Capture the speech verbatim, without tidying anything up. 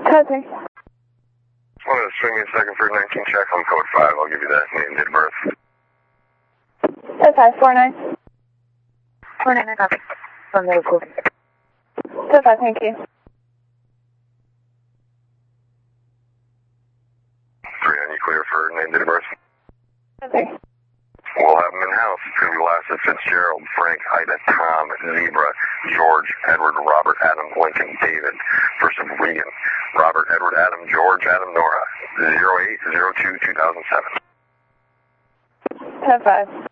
Cousin. Wanted to swing me a second for a nineteen check on code five. I'll give you that name, date of birth. That's five four nine. Four nine, I copy. From the school. That's five, thank you. Three on you clear for name, date of birth. Okay. We'll have them in-house. It's going to be Lassie, Fitzgerald, Frank, Ida, Tom, Zebra, George, Edward, Robert, Adam, Lincoln, David. First of Regan. Robert, Edward, Adam, George, Adam, Nora. zero eight zero two two thousand seven. Ten five.